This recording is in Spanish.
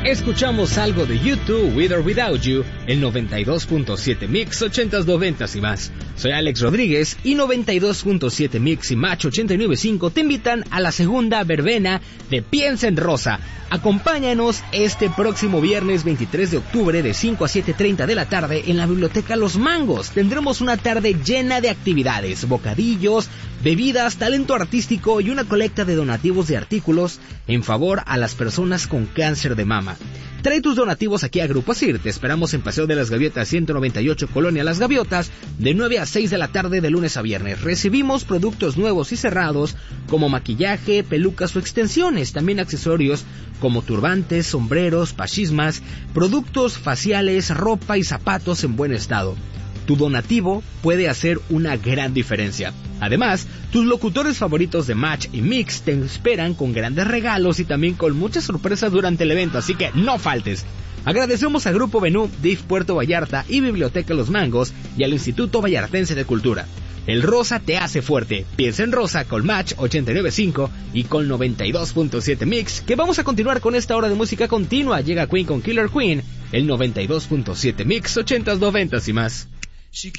escuchamos algo de YouTube, With or Without You, el 92.7 Mix 80s 90s y más. Soy Alex Rodríguez y 92.7 Mix y Match 89.5 te invitan a la segunda verbena de Piensa en Rosa. Acompáñanos este próximo viernes 23 de octubre de 5 a 7:30 de la tarde en la Biblioteca Los Mangos. Tendremos una tarde llena de actividades, bocadillos, bebidas, talento artístico y una colecta de donativos de artículos en favor a las personas con cáncer de mama. Trae tus donativos aquí a Grupo ASIR. Te esperamos en Paseo de las Gaviotas 198, Colonia Las Gaviotas, de 9 a 6 de la tarde de lunes a viernes. Recibimos productos nuevos y cerrados como maquillaje, pelucas o extensiones, también accesorios como turbantes, sombreros, pachismas, productos faciales, ropa y zapatos en buen estado. Tu donativo puede hacer una gran diferencia. Además, tus locutores favoritos de Match y Mix te esperan con grandes regalos y también con muchas sorpresas durante el evento, así que no faltes. Agradecemos a Grupo Venú, DIF Puerto Vallarta y Biblioteca Los Mangos y al Instituto Vallartense de Cultura. El rosa te hace fuerte. Piensa en Rosa con Match 89.5 y con 92.7 Mix, que vamos a continuar con esta hora de música continua. Llega Queen con Killer Queen, el 92.7 Mix 80s 90s y más.